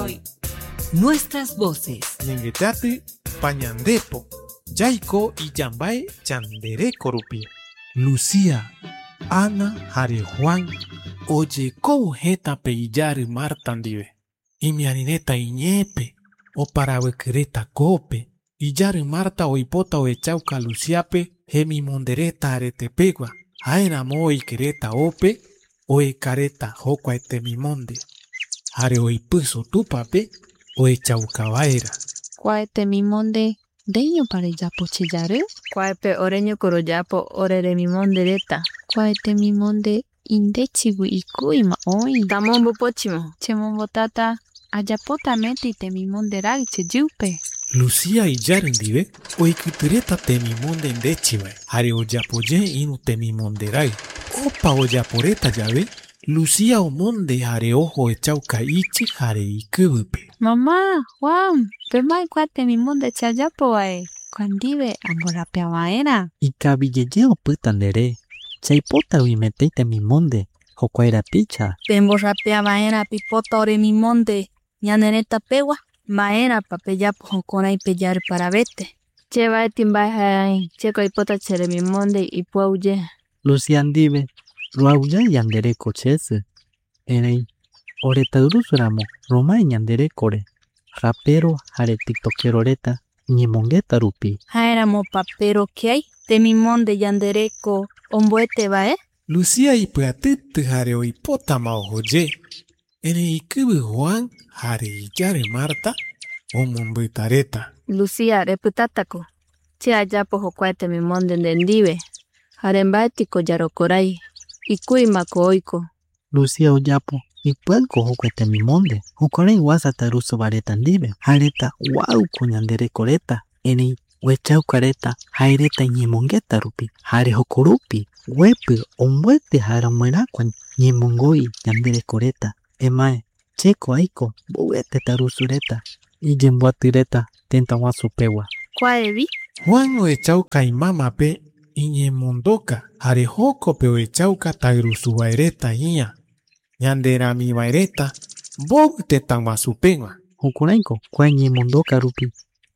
hoy. Nuestras voces. Nengetate pañandepo. Yaiko y Yambae chandereco rupi. Lucía, Ana, Jare Juan. Oye, jeta peillar martandive. Y mi arineta iñepe. O para huequereta cope. Y yare Marta o hipota o echauca luciape. Hemi mondereta aretepegua. Aena mo y quereta ope. O e careta jocua mi monde. Jare o ipuso tu pape. O echauca vaera. Kuaete mimonde deño para yapo chillaru. Kuaepe oreño koroyapo orere mimondereta. Kuaete mimonde indechibu ikuima oi. Tamombo pochimo. Chemombo tata ayapota meti te mimonderagi cheyupe. Lucía y Yarendive, o ikitureta temimonde en dechive, hare o yapoye inu temimonderai. Opa o yaporeta llave, Lucía o monde hare ojo echauca ichi hare ikubupe. Mamá, Juan, pemai kuate mimonde chayapo wae. Kuandive amorapea vaera. Ikabilleyeo putandere. Chaipota uimeteite mimonde, jokuaira picha. Pembo rapea vaera pipota ore mimonde. Ñanereta pegua. Maera papeyapo jokonai peyar para vete. Che va timbai hai, che koipota chere mimonde y puauye. Luciandive, ruauya yandere cochese. Erei, oretadrusuramo, roma ñandere core. Rapero jare tiktokeroreta, ñemongeta rupi. Jaeramo papero que hay, de mimonde yandereko, ombuete va, Lucía y peatete hare o hipotama ojoye. En ikubu Juan, hare y yare Marta, o mombuitareta. Lucía reputatako. Che ayapo jokuete mimonde ndendive. Harembatiko yarokorai. Ikuimako oiko. Lucía oyapo, ipuelko jokuete mimonde. Jokorai wasataruso baretandive. Jareta wauko ñandere koreta. Enei wechaukareta, jaireta ñemongeta rupi. Jare jokorupi, wepi ombuete jaramuerakua ñemongoi ñandere koreta. Emae, cheko aiko, buete tarusureta. Y yembuatireta, tenta wasupegua. Kuaevi? Juan o echauca y mama pe, iñemondoca, hare joko pe o echauca tairusu vaereta iña. Ñandera mi vaereta, bote tan wasupegua. Jukuraiko, kuae ñemondoka rupi.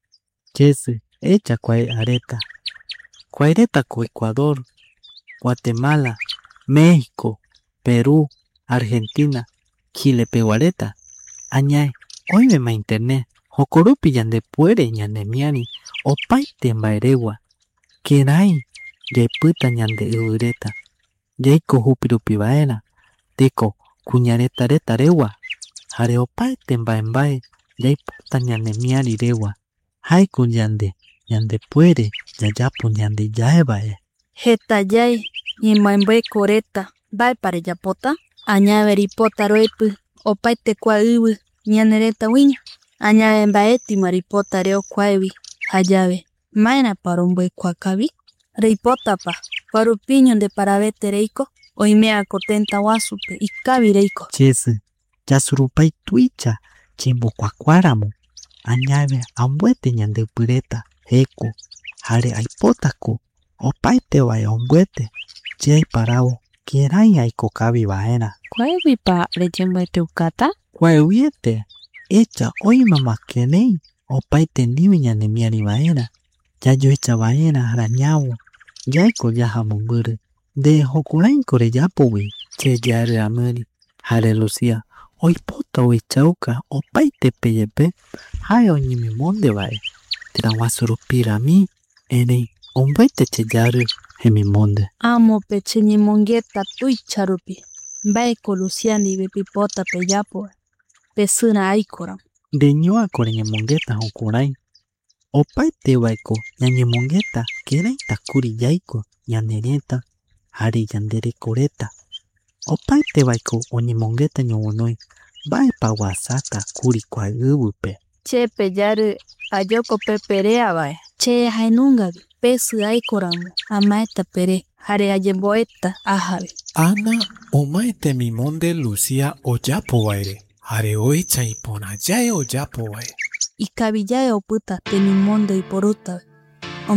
Chese, echa kuae areta. Kuaereta ko Ecuador, Guatemala, México, Perú, Argentina, Chile peguareta. Añae, oime ma internet. Jokorupi yande puere ñande miari. Opaite mbaeregua. Kerai, yaiputa ñande eureta. Yaiko jupirupi vaera. Teko, kuñareta reta regua. Jare opaite mbae yaiputa ñande miari regua. Haiku yande puere yayapo ñande yaevae. Jeta yai, ñemaembue koreta. Vae para yapota. Añave ripota roepu, opaite kuaibu, ñanereta wiña. Añave mbaeti maripota reo kuaibi, hayave. Maena parombue kuakabi. Reipota pa, parupiño de paravete reiko, oimea kotenta wasupe, ikabi reiko. Chese, yasurupai tuicha, chimbo kuakuaramo. Añave ambuete ñande pureta, eko, jare aipotako, opaite vae ombuete, chei parao. Kerai aiko kabi vaera. Kuaevi pa reyembuete ukata? Kuaeviete, echa oima makenei, opaite ndivi ñande miari vaera. Yayo echa vaera arañavo. Yaiko yaja mongure. De jokuraiko reyapowi, che yare ameri. Jare Lucía, oipota oechauka, opaite peyepe, jae oñimimonde vae. Tirawasurupira mi, erei, ombuete che yare. Hemimonde. Amo peche ñemongeta tuicharupi. Baiko Luciani bepipota peyapo. Pesuna aikora. Deñoa kore ñemongeta jokurai. Opaite baiko ñañemongeta kerai takuri yaiko ñanereta jare yandere koreta. Opaite baiko oñemongeta ñogonoi. Bae pa wasata kuri kuaiubupe. Che peyaru ayoko peperea bae. Che jaenungabi. Pesu aikoramo, amaeta pere, jare ayemboeta, ajabe. Ana omaete mimonde Lucía oyapo vaere. Jare oecha ipona yae oyapo vae. Ikabiyae oputa temimonde y poruta.